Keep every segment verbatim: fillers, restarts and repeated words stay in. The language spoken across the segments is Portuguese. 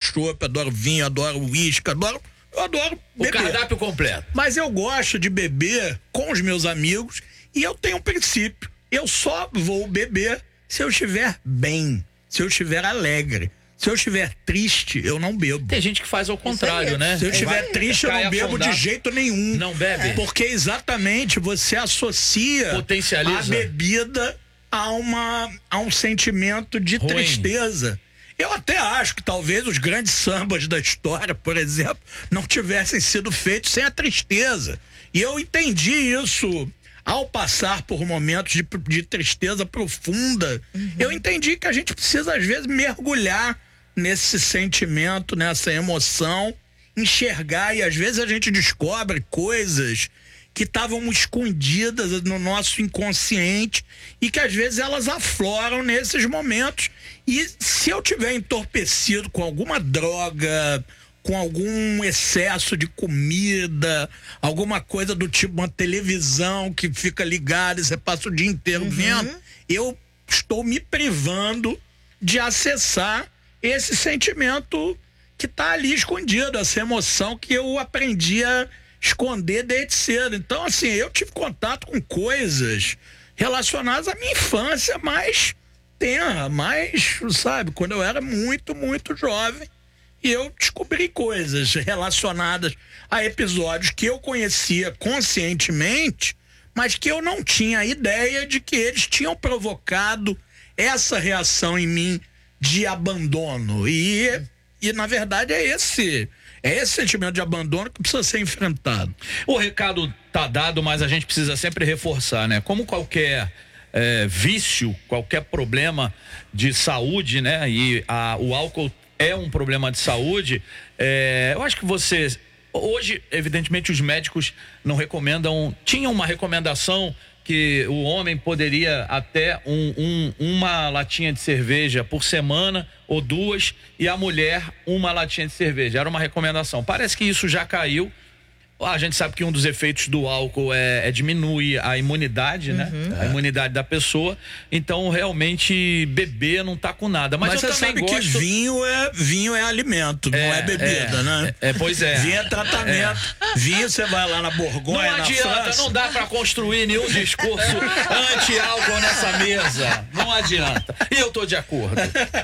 chopp, adoro vinho, adoro uísque, adoro... Eu adoro beber. O cardápio completo. Mas eu gosto de beber com os meus amigos e eu tenho um princípio. Eu só vou beber se eu estiver bem, se eu estiver alegre. Se eu estiver triste, eu não bebo. Tem gente que faz ao contrário, né? Se eu estiver triste, eu não bebo de jeito nenhum. Não bebe? Porque exatamente você associa Potencializa. a bebida a, uma, a um sentimento de Ruim. tristeza. Eu até acho que talvez os grandes sambas da história, por exemplo, não tivessem sido feitos sem a tristeza. E eu entendi isso ao passar por momentos de, de tristeza profunda. Uhum. Eu entendi que a gente precisa, às vezes, mergulhar nesse sentimento, nessa emoção, enxergar, e às vezes a gente descobre coisas que estavam escondidas no nosso inconsciente e que às vezes elas afloram nesses momentos. E se eu tiver entorpecido com alguma droga, com algum excesso de comida, alguma coisa do tipo uma televisão que fica ligada e você passa o dia inteiro uhum. vendo, eu estou me privando de acessar esse sentimento que está ali escondido, essa emoção que eu aprendi a esconder desde cedo. Então, assim, eu tive contato com coisas relacionadas à minha infância mais tenra, mais, sabe, quando eu era muito, muito jovem. E eu descobri coisas relacionadas a episódios que eu conhecia conscientemente, mas que eu não tinha ideia de que eles tinham provocado essa reação em mim de abandono. E, e na verdade, é esse, é esse sentimento de abandono que precisa ser enfrentado. O recado tá dado, mas a gente precisa sempre reforçar, né? Como qualquer é, vício, qualquer problema de saúde, né? E a, o álcool é um problema de saúde. É, eu acho que você... Hoje, evidentemente, os médicos não recomendam... Tinha uma recomendação que o homem poderia até um, um, uma latinha de cerveja por semana ou duas, e a mulher uma latinha de cerveja. Era uma recomendação. Parece que isso já caiu. A gente sabe que um dos efeitos do álcool é, é diminuir a imunidade, uhum. né? A imunidade da pessoa. Então, realmente, beber não tá com nada. Mas, Mas eu você também sabe gosto... que vinho é, vinho é alimento, é, não é bebida, é, né? É, é, pois é. Vinho é tratamento. É. Vinho, você vai lá na Borgonha, não adianta, na França... não dá pra construir nenhum discurso anti-álcool nessa mesa. Não adianta. E eu tô de acordo.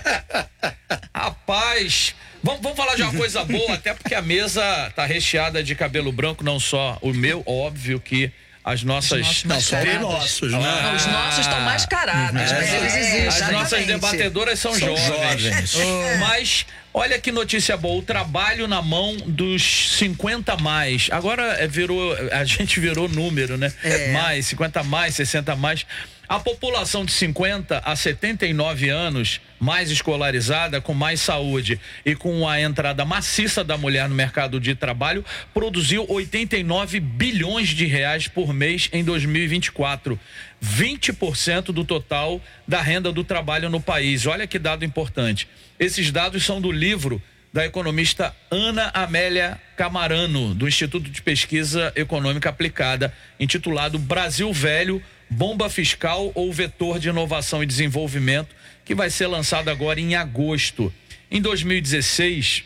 Rapaz... Vamos, vamos falar de uma coisa boa, até porque a mesa tá recheada de cabelo branco, não só o meu, óbvio que as nossas... Não, só os nossos, né? Ah, os nossos estão mascarados, é, mas eles existem. As nossas debatedoras são, são jovens. jovens. Oh. Mas, olha que notícia boa, o trabalho na mão dos cinquenta mais. Agora é, virou, a gente virou número, né? É. Mais, cinquenta mais, sessenta mais... A população de cinquenta a setenta e nove anos, mais escolarizada, com mais saúde e com a entrada maciça da mulher no mercado de trabalho, produziu oitenta e nove bilhões de reais por mês em dois mil e vinte e quatro. vinte por cento do total da renda do trabalho no país. Olha que dado importante. Esses dados são do livro da economista Ana Amélia Camarano, do Instituto de Pesquisa Econômica Aplicada, intitulado Brasil Velho, Bomba Fiscal ou Vetor de Inovação e Desenvolvimento, que vai ser lançado agora em agosto. Em dois mil e dezesseis,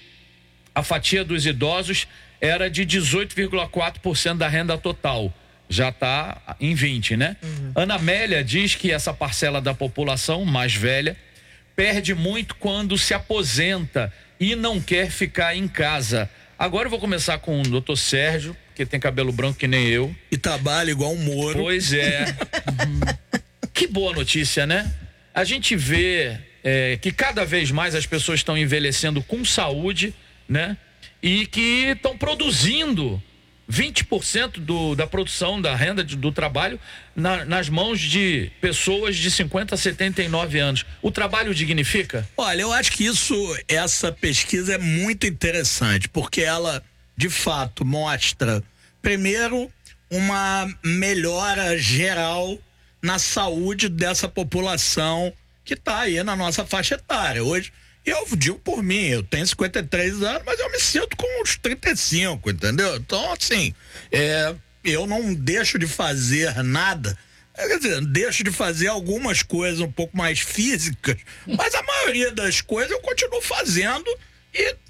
a fatia dos idosos era de dezoito vírgula quatro por cento da renda total. Já está em vinte, né? Uhum. Ana Amélia diz que essa parcela da população mais velha perde muito quando se aposenta e não quer ficar em casa. Agora eu vou começar com o doutor Sérgio, que tem cabelo branco que nem eu. E trabalha igual um Moro. Pois é. Uhum. Que boa notícia, né? A gente vê é, que cada vez mais as pessoas estão envelhecendo com saúde, né? E que estão produzindo vinte por cento do, da produção, da renda de, do trabalho na, nas mãos de pessoas de cinquenta a setenta e nove anos. O trabalho dignifica? Olha, eu acho que isso, essa pesquisa é muito interessante, porque ela, de fato, mostra, primeiro, uma melhora geral na saúde dessa população que está aí na nossa faixa etária. Hoje, eu digo por mim, eu tenho cinquenta e três anos, mas eu me sinto com uns trinta e cinco, entendeu? Então, assim, é, eu não deixo de fazer nada, quer dizer, deixo de fazer algumas coisas um pouco mais físicas, mas a maioria das coisas eu continuo fazendo e